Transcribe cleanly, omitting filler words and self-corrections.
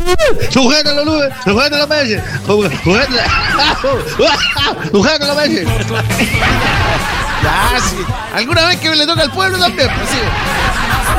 Sujeta los lunes, sujeta los meses, sujeta los meses. Ya, sí. Alguna vez que me le toca al pueblo también, pues sí.